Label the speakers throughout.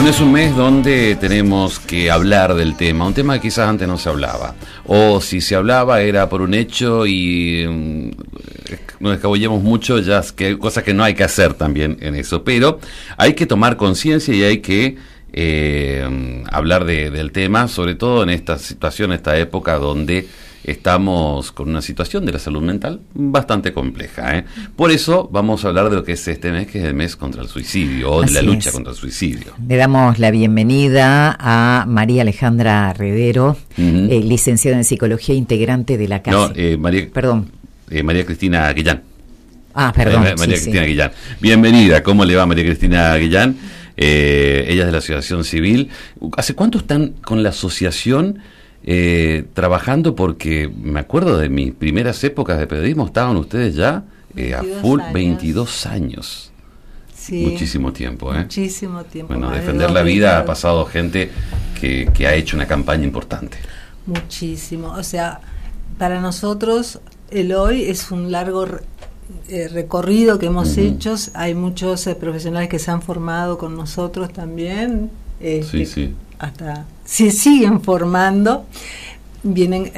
Speaker 1: Bueno, es un mes donde tenemos que hablar del tema, un tema que quizás antes no se hablaba, o si se hablaba era por un hecho y nos escabullemos mucho, ya que hay cosas que no hay que hacer también en eso, pero hay que tomar conciencia y hay que hablar del tema, sobre todo en esta situación, esta época donde estamos con una situación de la salud mental bastante compleja, ¿eh? Por eso vamos a hablar de lo que es este mes, que es el mes contra el suicidio, o de la lucha contra el suicidio. Le damos la bienvenida a María Alejandra Redero, licenciada en Psicología, integrante de la casa. María Cristina Guillán. María Cristina Guillán. Bienvenida, ¿cómo le va, María Cristina Guillán? Ella es de la Asociación Civil. ¿Hace cuánto están con la asociación trabajando? Porque me acuerdo de mis primeras épocas de periodismo, estaban ustedes ya a full, 22 años. Sí, muchísimo tiempo, ¿eh? Muchísimo tiempo. Bueno, defender la vida ha pasado gente que ha hecho una campaña importante. Muchísimo. O sea, para nosotros el hoy es un largo recorrido que hemos hecho. Hay muchos profesionales que se han formado con nosotros también. Sí. Hasta se siguen formando, vienen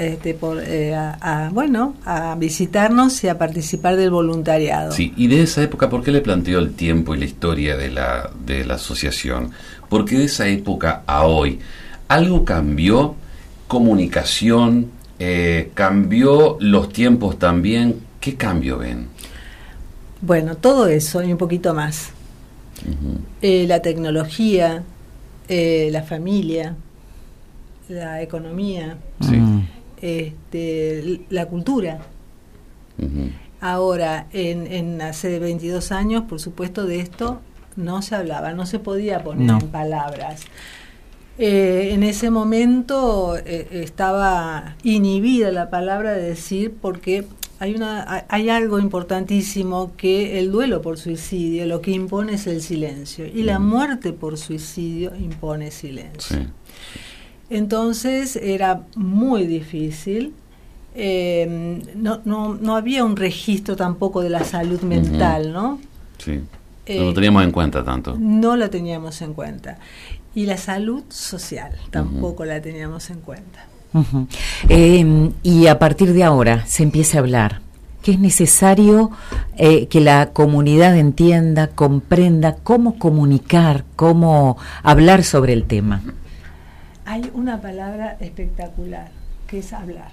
Speaker 1: a visitarnos y a participar del voluntariado. Sí, y de esa época, ¿por qué le planteo el tiempo y la historia de la asociación? Porque de esa época a hoy, algo cambió, comunicación, cambió los tiempos también. ¿Qué cambio ven? Bueno, todo eso y un poquito más. La tecnología, la familia, la economía, la cultura. Ahora, en hace 22 años, por supuesto, de esto no se hablaba, no se podía poner en palabras. En ese momento estaba inhibida la palabra de decir, porque hay algo importantísimo, que el duelo por suicidio lo que impone es el silencio, y la muerte por suicidio impone silencio. Sí. Entonces era muy difícil. No había un registro tampoco de la salud mental, ¿no? Sí. No lo teníamos en cuenta tanto. No la teníamos en cuenta. Y la salud social tampoco la teníamos en cuenta. Y a partir de ahora se empieza a hablar, que es necesario que la comunidad entienda, comprenda cómo comunicar, cómo hablar sobre el tema. Hay una palabra espectacular, que es hablar.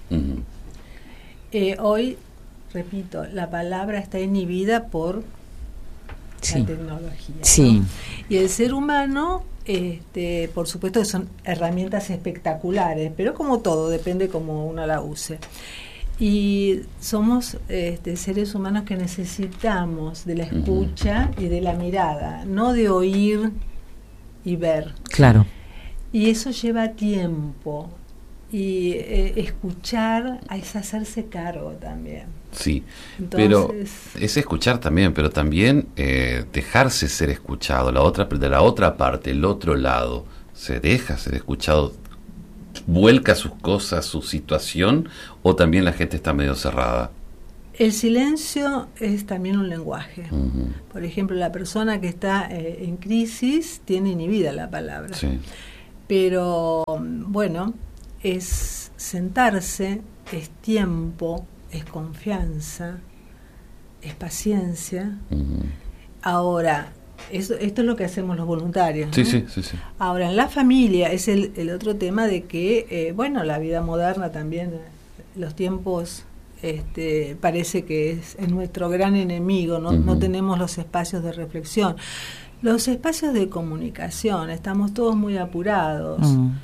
Speaker 1: Hoy, repito, la palabra está inhibida por la tecnología, ¿no? Y el ser humano, por supuesto que son herramientas espectaculares, pero como todo, depende cómo uno la use. Y somos seres humanos que necesitamos de la escucha y de la mirada, no de oír y ver. Claro. Y eso lleva tiempo. Y escuchar es hacerse cargo también. Sí, entonces, pero es escuchar también, pero también dejarse ser escuchado. De la otra parte, el otro lado, se deja ser escuchado, vuelca sus cosas, su situación, o también la gente está medio cerrada. El silencio es también un lenguaje. Por ejemplo, la persona que está en crisis tiene inhibida la palabra. Sí. Pero bueno, es sentarse, es tiempo, es confianza, es paciencia. Ahora, esto es lo que hacemos los voluntarios, ¿no? Sí. Ahora, en la familia es el otro tema de que, la vida moderna también, los tiempos, parece que es nuestro gran enemigo, ¿no? No tenemos los espacios de reflexión. Los espacios de comunicación, estamos todos muy apurados.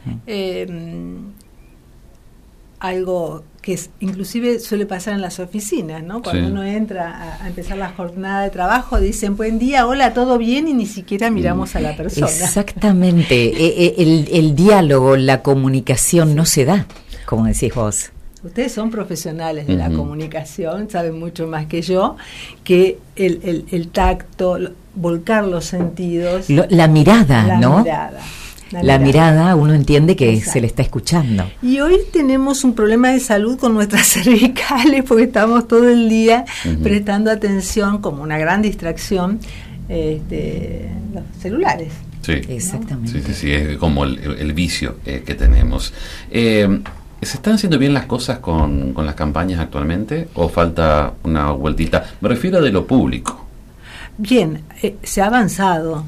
Speaker 1: Algo que inclusive suele pasar en las oficinas, ¿no? Cuando uno entra a empezar la jornada de trabajo, dicen buen día, hola, todo bien, y ni siquiera miramos a la persona. Exactamente. El diálogo, la comunicación no se da, como decís vos. Ustedes son profesionales de la comunicación, saben mucho más que yo, que el tacto, volcar los sentidos. La mirada, ¿no? La mirada, uno entiende que se le está escuchando. Y hoy tenemos un problema de salud con nuestras cervicales, porque estamos todo el día prestando atención, como una gran distracción, los celulares.
Speaker 2: Sí,
Speaker 3: exactamente.
Speaker 2: Sí, es como el vicio que tenemos. ¿Se están haciendo bien las cosas con las campañas actualmente o falta una vueltita? Me refiero de lo público.
Speaker 1: Bien, se ha avanzado.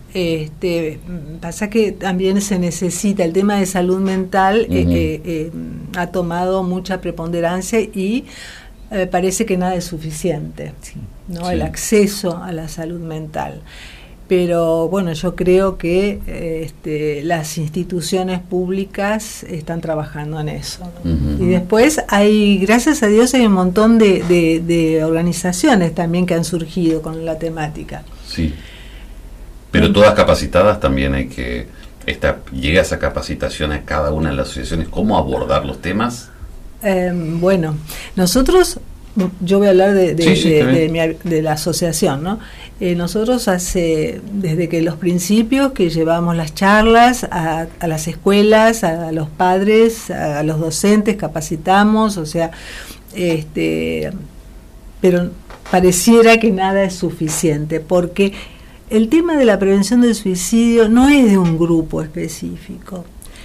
Speaker 1: Pasa que también se necesita, el tema de salud mental ha tomado mucha preponderancia y parece que nada es suficiente, ¿no? Sí. El acceso a la salud mental. Pero bueno, yo creo que las instituciones públicas están trabajando en eso, ¿no? Y después gracias a Dios hay un montón de organizaciones también que han surgido con la temática.
Speaker 2: Sí. Pero todas capacitadas también hay que llega esa capacitación a cada una de las asociaciones, ¿cómo abordar los temas?
Speaker 1: Bueno, nosotros, yo voy a hablar de la asociación, ¿no? Nosotros desde que los principios que llevamos las charlas a las escuelas, a los padres, a los docentes, capacitamos, o sea, pero pareciera que nada es suficiente, porque el tema de la prevención del suicidio no es de un grupo específico.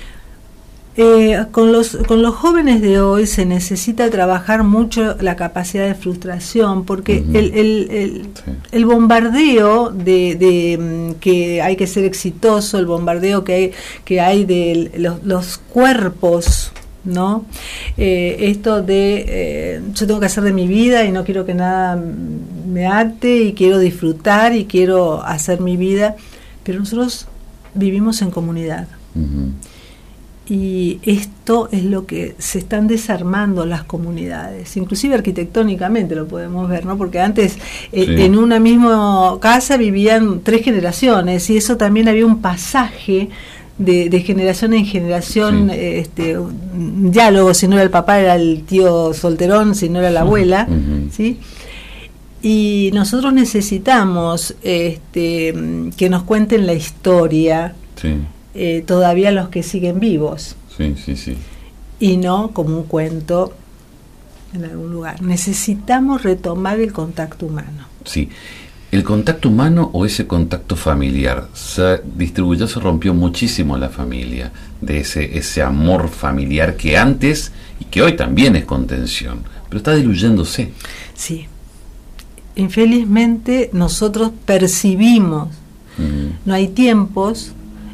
Speaker 1: Con los jóvenes de hoy se necesita trabajar mucho la capacidad de frustración, porque el bombardeo de que hay que ser exitoso, el bombardeo que hay de los cuerpos, ¿no? Esto de yo tengo que hacer de mi vida y no quiero que nada me ate y quiero disfrutar y quiero hacer mi vida, pero nosotros vivimos en comunidad. Y esto es lo que se están desarmando las comunidades, inclusive arquitectónicamente lo podemos ver, ¿no? Porque antes en una misma casa vivían 3 generaciones y eso también había un pasaje de generación en generación, un diálogo, si no era el papá era el tío solterón, si no era la abuela, ¿sí? Y nosotros necesitamos que nos cuenten la historia, todavía los que siguen vivos, y no como un cuento en algún lugar. Necesitamos retomar el contacto humano.
Speaker 2: Sí. ¿El contacto humano o ese contacto familiar? Se rompió muchísimo la familia, de ese amor familiar que antes y que hoy también es contención, pero está diluyéndose.
Speaker 1: Sí. Infelizmente nosotros percibimos, no hay tiempos,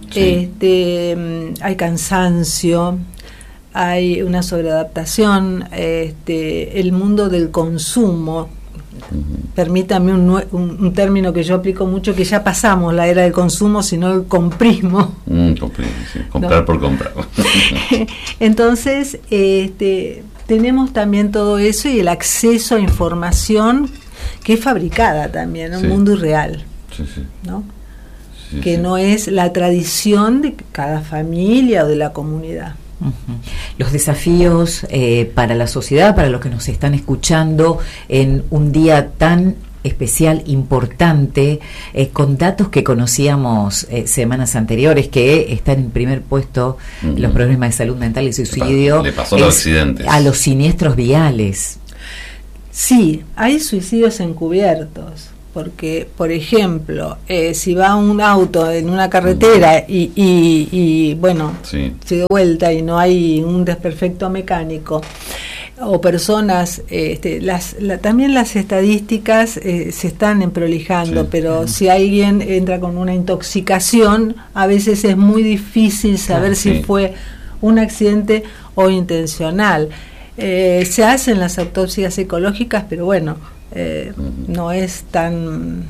Speaker 1: hay cansancio, hay una sobreadaptación, el mundo del consumo. Permítame un término que yo aplico mucho, que ya pasamos la era del consumo, sino el comprismo.
Speaker 2: Comprar, ¿no? Por comprar.
Speaker 1: Entonces, tenemos también todo eso y el acceso a información que es fabricada también, un mundo irreal, ¿no? Que no es la tradición de cada familia o de la comunidad.
Speaker 3: Los desafíos para la sociedad, para los que nos están escuchando en un día tan especial, importante, con datos que conocíamos semanas anteriores, que están en primer puesto los problemas de salud mental y suicidio.
Speaker 2: Le pasó a los accidentes,
Speaker 3: a los siniestros viales.
Speaker 1: Sí, hay suicidios encubiertos. Porque, por ejemplo, si va un auto en una carretera y bueno, se dio vuelta y no hay un desperfecto mecánico, o personas, también las estadísticas se están emprolijando, pero si alguien entra con una intoxicación, a veces es muy difícil saber si fue un accidente o intencional. Se hacen las autopsias psicológicas, pero bueno, no es tan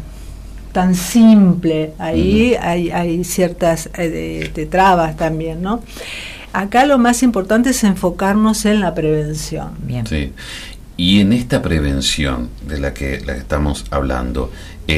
Speaker 1: simple. Ahí hay ciertas trabas también, ¿no? Acá lo más importante es enfocarnos en la prevención.
Speaker 3: Bien.
Speaker 2: Sí. Y en esta prevención de la que estamos hablando,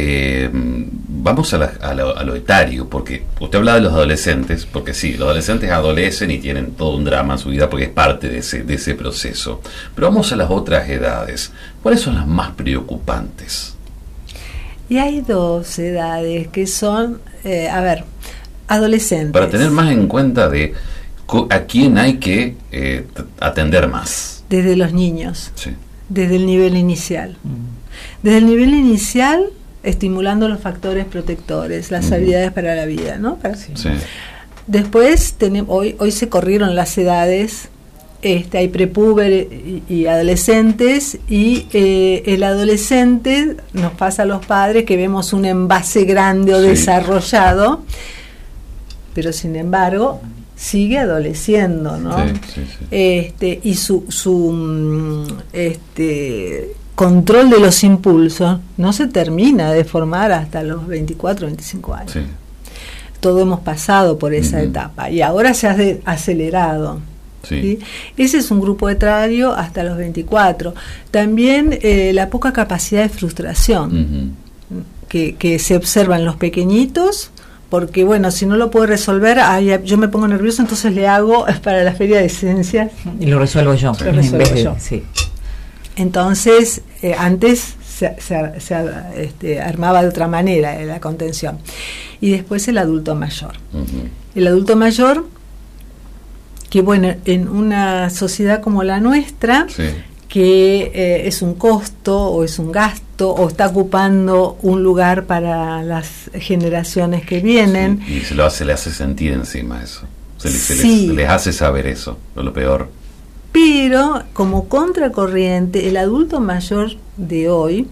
Speaker 2: vamos a lo etario, porque usted habla de los adolescentes, porque sí, los adolescentes adolecen y tienen todo un drama en su vida porque es parte de ese proceso. Pero vamos a las otras edades. ¿Cuáles son las más preocupantes?
Speaker 1: Y hay 2 edades que son, adolescentes.
Speaker 2: Para tener más en cuenta de a quién hay que atender más.
Speaker 1: Desde los niños, desde el nivel inicial. Desde el nivel inicial estimulando los factores protectores, las habilidades para la vida, ¿no?
Speaker 2: Sí.
Speaker 1: Después, hoy se corrieron las edades, hay prepúber y adolescentes, y el adolescente nos pasa a los padres que vemos un envase grande o desarrollado, pero sin embargo sigue adoleciendo, ¿no? Y su control de los impulsos no se termina de formar hasta los 24, 25 años. Sí. Todo hemos pasado por esa etapa y ahora se ha acelerado. ¿Sí? Ese es un grupo etario hasta los 24. También la poca capacidad de frustración que se observa en los pequeñitos, porque bueno, si no lo puedo resolver, yo me pongo nervioso, entonces le hago para la feria de ciencias
Speaker 3: y lo resuelvo yo. Sí.
Speaker 1: Entonces antes se armaba de otra manera la contención. Y después el adulto mayor. El adulto mayor, que bueno, en una sociedad como la nuestra, que es un costo o es un gasto o está ocupando un lugar para las generaciones que vienen.
Speaker 2: Y se le hace sentir encima eso. Se les hace saber eso, lo peor.
Speaker 1: Pero como contracorriente, el adulto mayor de hoy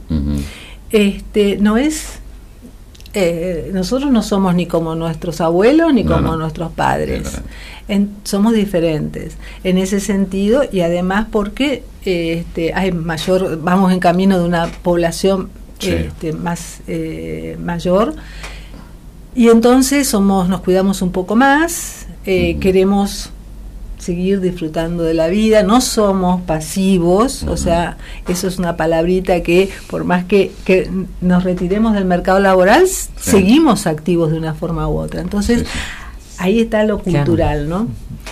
Speaker 1: no es... nosotros no somos ni como nuestros abuelos ni como nuestros padres. Somos diferentes en ese sentido, y además porque hay vamos en camino de una población más mayor, y entonces nos cuidamos un poco más, queremos seguir disfrutando de la vida, no somos pasivos, o sea, eso es una palabrita que por más que nos retiremos del mercado laboral, seguimos activos de una forma u otra. Entonces, ahí está lo cultural, ¿no?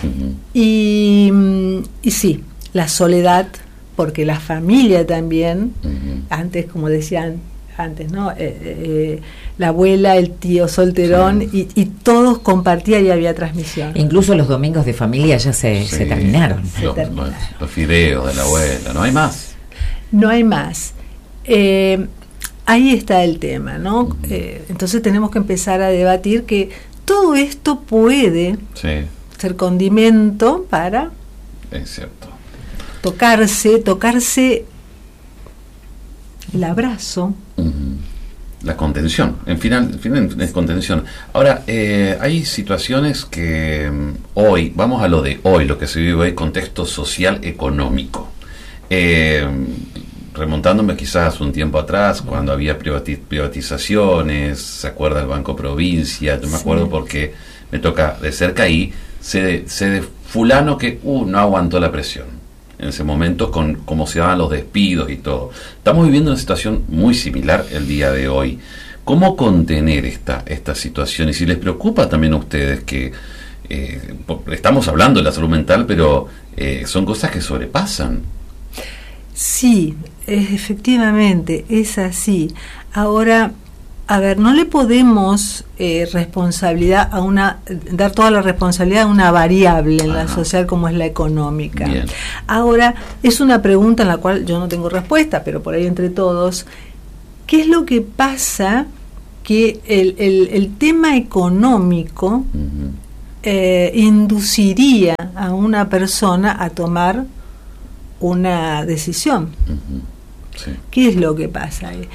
Speaker 1: Y sí, la soledad, porque la familia también, antes, como decían antes, ¿no? La abuela, el tío solterón, y todos compartían y había transmisión.
Speaker 3: Incluso los domingos de familia ya se terminaron.
Speaker 2: Los fideos de la abuela, no hay más.
Speaker 1: No hay más. Ahí está el tema, ¿no? Entonces tenemos que empezar a debatir que todo esto puede ser condimento para tocarse el abrazo.
Speaker 2: La contención, en final es contención. Ahora, hay situaciones que hoy, vamos a lo de hoy, lo que se vive hoy, contexto social económico. Remontándome quizás un tiempo atrás, cuando había privatizaciones, se acuerda el Banco Provincia, yo me acuerdo porque me toca de cerca ahí, sé de fulano que no aguantó la presión en ese momento, con cómo se daban los despidos y todo. Estamos viviendo una situación muy similar el día de hoy. ¿Cómo contener esta situación? Y si les preocupa también a ustedes que estamos hablando de la salud mental, pero son cosas que sobrepasan.
Speaker 1: Sí, efectivamente, es así. Ahora, a ver, no le podemos responsabilidad dar toda la responsabilidad a una variable en la social como es la económica. Bien. Ahora, es una pregunta en la cual yo no tengo respuesta, pero por ahí entre todos, ¿qué es lo que pasa que el tema económico induciría a una persona a tomar una decisión? ¿Qué es lo que pasa ahí?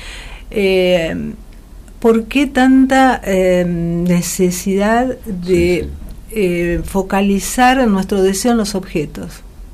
Speaker 1: ¿Por qué tanta necesidad de focalizar nuestro deseo en los objetos?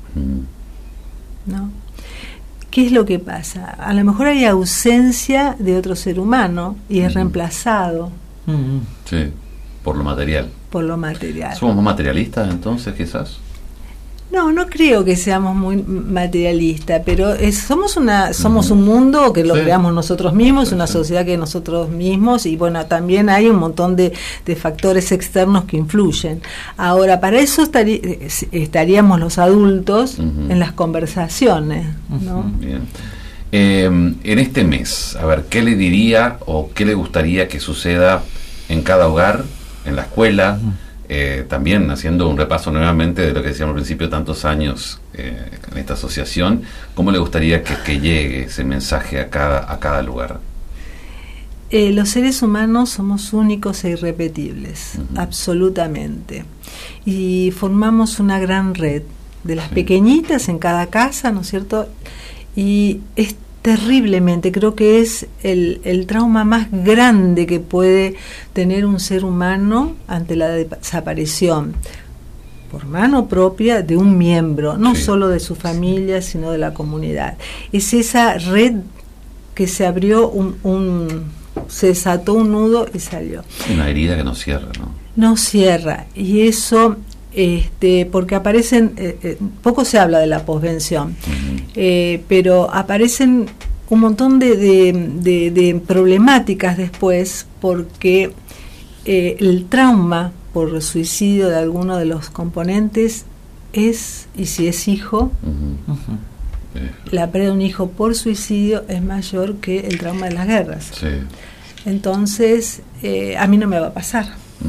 Speaker 1: ¿No? ¿Qué es lo que pasa? A lo mejor hay ausencia de otro ser humano y es reemplazado.
Speaker 2: Sí, por lo material.
Speaker 1: Por lo material.
Speaker 2: ¿Somos más materialistas entonces, quizás?
Speaker 1: No creo que seamos muy materialistas, pero somos un mundo que lo creamos nosotros mismos, una sociedad que nosotros mismos, y bueno, también hay un montón de factores externos que influyen. Ahora, para eso estaríamos los adultos en las conversaciones, ¿no?
Speaker 2: Bien. En este mes, a ver, ¿qué le diría o qué le gustaría que suceda en cada hogar, en la escuela? También haciendo un repaso nuevamente de lo que decíamos al principio, tantos años en esta asociación, ¿cómo le gustaría que llegue ese mensaje a cada lugar?
Speaker 1: los seres humanos somos únicos e irrepetibles, absolutamente. Y formamos una gran red de las pequeñitas en cada casa, ¿no es cierto? Y es terriblemente, creo que es el trauma más grande que puede tener un ser humano ante la desaparición por mano propia de un miembro, no solo de su familia, sino de la comunidad. Es esa red que se abrió, se desató un nudo y salió.
Speaker 2: Una herida que no cierra, ¿no? No
Speaker 1: cierra, y eso, porque aparecen, poco se habla de la posvención, pero aparecen un montón de problemáticas después, porque el trauma por suicidio de alguno de los componentes es, y si es hijo, la pérdida de un hijo por suicidio es mayor que el trauma de las guerras. Sí. Entonces, a mí no me va a pasar.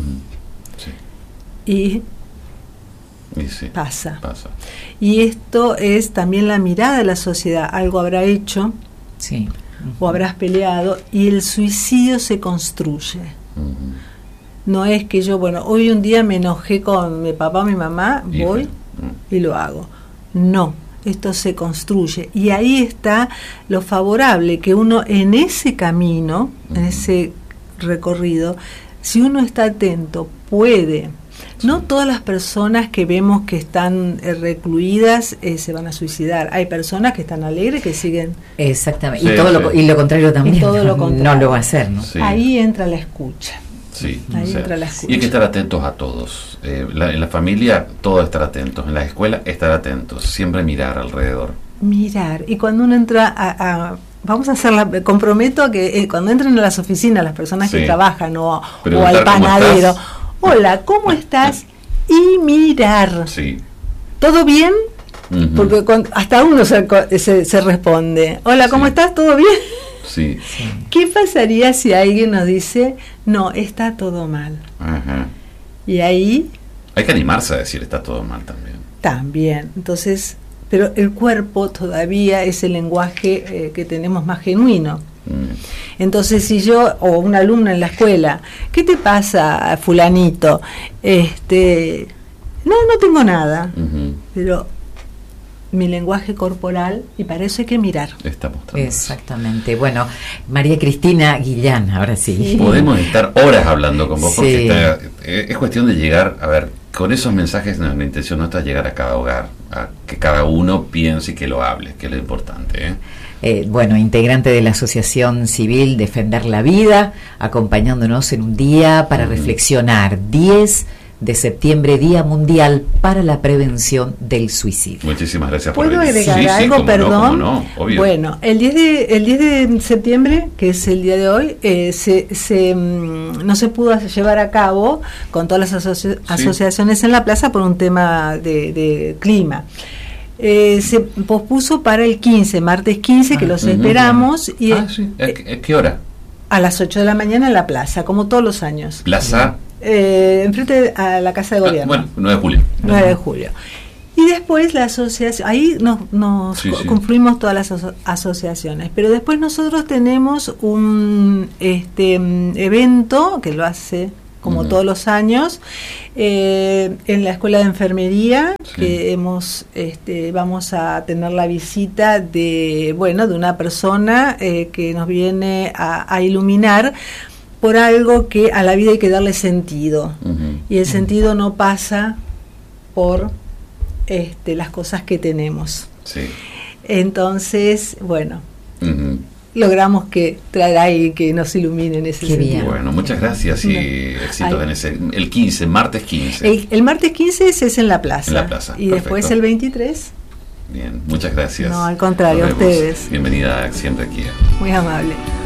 Speaker 1: Y pasa. Y esto es también la mirada de la sociedad. Algo habrá hecho, o habrás peleado, y el suicidio se construye. No es que yo, hoy un día me enojé con mi papá o mi mamá, voy y lo hago. No, esto se construye. Y ahí está lo favorable, que uno en ese camino, en ese recorrido, si uno está atento, puede. No todas las personas que vemos que están recluidas se van a suicidar. Hay personas que están alegres, que siguen. Exactamente. Y lo contrario también. No lo va a hacer, ¿no? Ahí entra la escucha.
Speaker 2: Sí, entra la escucha. Y hay que estar atentos a todos. En la familia, todos estar atentos. En la escuela, estar atentos. Siempre mirar alrededor.
Speaker 1: Mirar. Y cuando uno entra vamos a hacerla, comprometo a que cuando entren a las oficinas, las personas que trabajan o al panadero, hola, ¿cómo estás? Y mirar. ¿Todo bien? Porque hasta uno se responde. Hola, ¿cómo estás? ¿Todo bien? ¿Qué pasaría si alguien nos dice, no, está todo mal? Y ahí
Speaker 2: hay que animarse a decir está todo mal también. Entonces, pero el cuerpo todavía es el lenguaje que tenemos más genuino.
Speaker 1: Entonces, si yo, o una alumna en la escuela, ¿qué te pasa, fulanito? No tengo nada, pero mi lenguaje corporal, y para eso hay que mirar.
Speaker 3: Exactamente. Bueno, María Cristina Guillán, ahora sí.
Speaker 2: Podemos estar horas hablando con vos, porque es cuestión de llegar, a ver, con esos mensajes, la intención no está llegar a cada hogar, a que cada uno piense y que lo hable, que es lo importante,
Speaker 3: integrante de la Asociación Civil Defender la Vida, acompañándonos en un día para reflexionar. 10 de septiembre, Día Mundial para la Prevención del Suicidio.
Speaker 2: Muchísimas gracias por
Speaker 1: venir. ¿Puedo agregar algo? Perdón. No, obvio. Bueno, el 10 de septiembre, que es el día de hoy, no se pudo llevar a cabo con todas las asociaciones en la plaza por un tema de clima. Se pospuso para el 15, martes 15, que los esperamos. Y
Speaker 2: ¿qué hora?
Speaker 1: A las 8 de la mañana en la plaza, como todos los años.
Speaker 2: ¿Plaza?
Speaker 1: Enfrente a la Casa de Gobierno.
Speaker 2: 9 de julio.
Speaker 1: 9 de julio. Y después la asociación, ahí nos concluimos todas las asociaciones, pero después nosotros tenemos un evento que lo hace como todos los años en la Escuela de Enfermería, que vamos a tener la visita de una persona que nos viene a iluminar por algo que a la vida hay que darle sentido, y el sentido no pasa por las cosas que tenemos. Entonces, logramos traer a alguien que nos ilumine en ese sentido.
Speaker 2: Bueno, muchas gracias y éxitos en ese. El 15, martes 15.
Speaker 1: El martes 15 es en la plaza.
Speaker 2: En la plaza,
Speaker 1: y perfecto. Después el 23.
Speaker 2: Bien, muchas gracias.
Speaker 1: No, al contrario, a ustedes.
Speaker 2: Bienvenida siempre aquí.
Speaker 1: Muy amable.